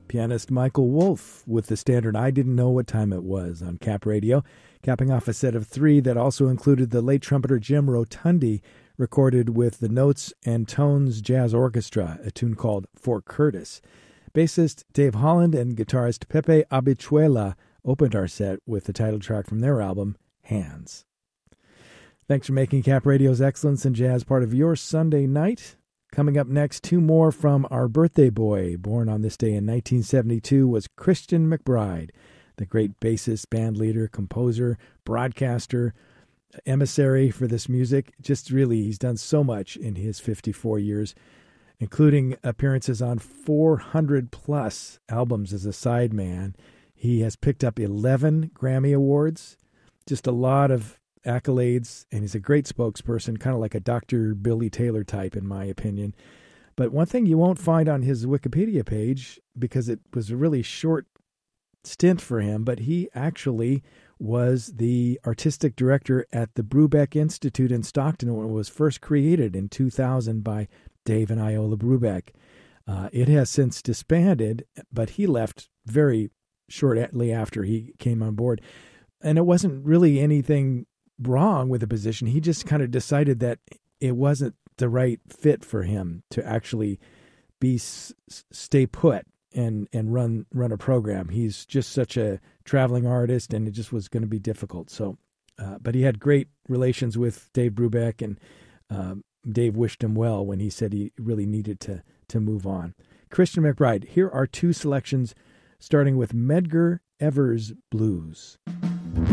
Pianist Michael Wolff with the standard I Didn't Know What Time It Was on Cap Radio, capping off a set of three that also included the late trumpeter Jim Rotundi, recorded with the Notes and Tones Jazz Orchestra, a tune called For Curtis. Bassist Dave Holland and guitarist Pepe Habichuela opened our set with the title track from their album, Hands. Thanks for making Cap Radio's excellence in jazz part of your Sunday night. Coming up next, two more from our birthday boy. Born on this day in 1972 was Christian McBride, the great bassist, bandleader, composer, broadcaster, emissary for this music. Just really, he's done so much in his 54 years, including appearances on 400-plus albums as a sideman. He has picked up 11 Grammy Awards, just a lot of accolades, and he's a great spokesperson, kind of like a Dr. Billy Taylor type, in my opinion. But one thing you won't find on his Wikipedia page, because it was a really short stint for him, but he actually was the artistic director at the Brubeck Institute in Stockton when it was first created in 2000 by Dave and Iola Brubeck. It has since disbanded, but he left very shortly after he came on board. And it wasn't really anything wrong with the position. He just kind of decided that it wasn't the right fit for him to actually stay put and run a program. He's just such a traveling artist, and it just was going to be difficult. So, but he had great relations with Dave Brubeck, and Dave wished him well when he said he really needed to move on. Christian McBride. Here are two selections, starting with Medgar Evers Blues.